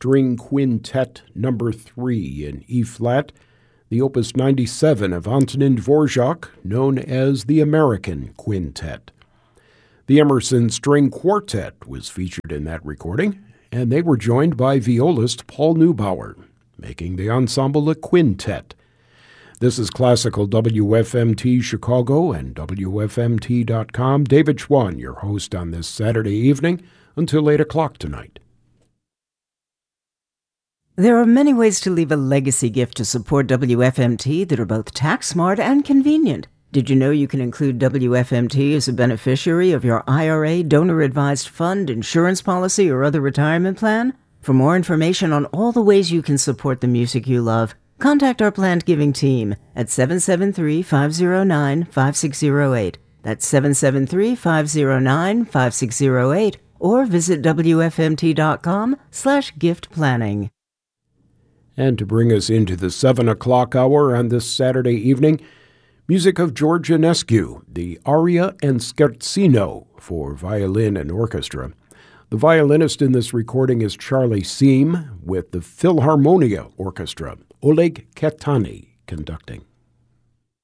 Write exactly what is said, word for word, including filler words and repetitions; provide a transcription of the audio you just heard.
String Quintet Number three in E-flat, the Opus ninety-seven of Antonin Dvorak, known as the American Quintet. The Emerson String Quartet was featured in that recording, and they were joined by violist Paul Neubauer, making the ensemble a quintet. This is Classical W F M T Chicago and W F M T dot com. David Schwann, your host on this Saturday evening until eight o'clock tonight. There are many ways to leave a legacy gift to support W F M T that are both tax-smart and convenient. Did you know you can include W F M T as a beneficiary of your I R A, donor-advised fund, insurance policy, or other retirement plan? For more information on all the ways you can support the music you love, contact our planned giving team at seven seven three, five zero nine, five six zero eight. That's seven seven three, five zero nine, five six zero eight, or visit W F M T dot com slash gift planning. And to bring us into the seven o'clock hour on this Saturday evening, music of George Enescu, the Aria and Scherzino for violin and orchestra. The violinist in this recording is Charlie Seam with the Philharmonia Orchestra, Oleg Ketani conducting.